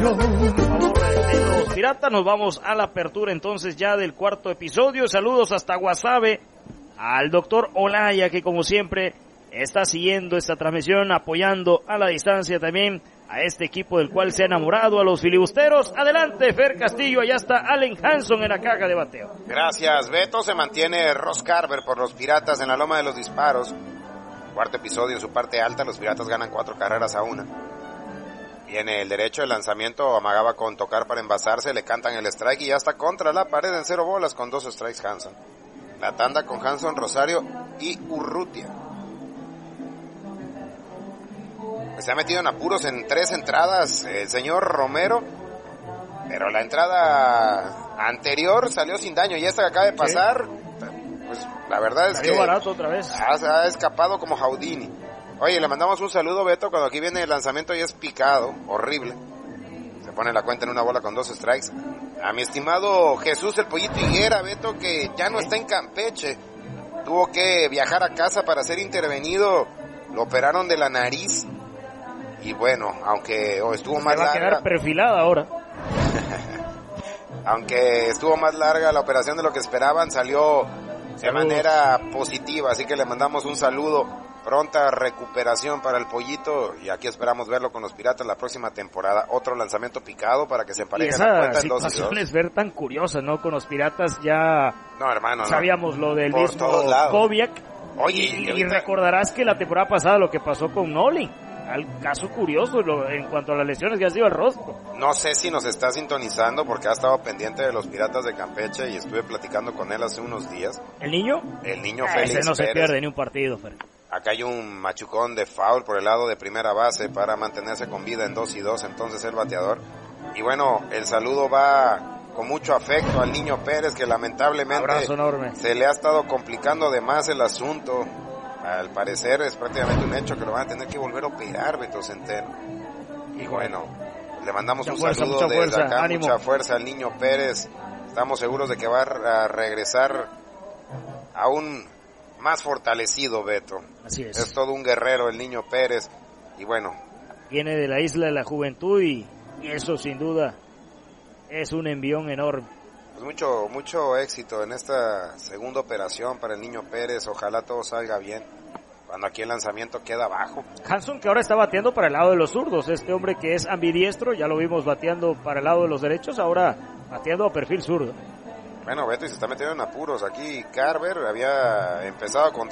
Por favor, de los Piratas, nos vamos a la apertura entonces ya del cuarto episodio. Saludos hasta Guasave al doctor Olaya, que como siempre está siguiendo esta transmisión, apoyando a la distancia también a este equipo del cual se ha enamorado, a los filibusteros. Adelante, Fer Castillo, allá está Allen Hanson en la caja de bateo. Gracias, Beto. Se mantiene Ross Carver por los Piratas en la loma de los disparos. Cuarto episodio en su parte alta, los Piratas ganan 4-1. Viene el derecho, el lanzamiento, amagaba con tocar para envasarse, le cantan el strike y ya está contra la pared en 0 bolas con 2 strikes Hanson. La tanda con Hanson, Rosario y Urrutia. Se ha metido en apuros en 3 entradas el señor Romero, pero la entrada anterior salió sin daño y esta que acaba de pasar, pues la verdad es que barato otra vez. Ha escapado como Houdini. Oye, le mandamos un saludo, Beto, cuando aquí viene el lanzamiento y es picado, horrible. Se pone la cuenta en 1 bola con 2 strikes. A mi estimado Jesús el Pollito Higuera, Beto, que ya no está en Campeche. Tuvo que viajar a casa para ser intervenido. Lo operaron de la nariz. Y bueno, aunque estuvo más larga. Va a quedar perfilada ahora. Aunque estuvo más larga la operación de lo que esperaban, salió de manera positiva. Así que le mandamos un saludo. Pronta recuperación para el Pollito y aquí esperamos verlo con los Piratas la próxima temporada. Otro lanzamiento picado para que se empareje la cuenta en 2-2. Esa situación es ver tan curiosa, ¿no? Con los Piratas ya sabíamos lo del por mismo Koviak. Oye, y recordarás que la temporada pasada lo que pasó con Nolan, al caso curioso en cuanto a las lesiones que ha sido el rostro. No sé si nos está sintonizando porque ha estado pendiente de los Piratas de Campeche y estuve platicando con él hace unos días. ¿El niño? El niño Félix ese no Pérez. Se pierde ni un partido, Fer. Acá hay un machucón de foul por el lado de primera base para mantenerse con vida en 2-2, entonces el bateador. Y bueno, el saludo va con mucho afecto al niño Pérez, que lamentablemente se le ha estado complicando de más el asunto. Al parecer es prácticamente un hecho que lo van a tener que volver a operar, Beto Centeno. Y bueno, le mandamos un saludo desde acá, mucha fuerza al niño Pérez. Estamos seguros de que va a regresar aún más fortalecido, Beto. Así es. Es todo un guerrero el niño Pérez. Y bueno, viene de la isla de la juventud y eso sin duda es un envión enorme. Pues mucho éxito en esta segunda operación para el niño Pérez. Ojalá todo salga bien. Cuando aquí el lanzamiento queda abajo. Hanson, que ahora está bateando para el lado de los zurdos. Este hombre que es ambidiestro, ya lo vimos bateando para el lado de los derechos, ahora bateando a perfil zurdo. Bueno, Beto, y se está metiendo en apuros. Aquí Carver había empezado con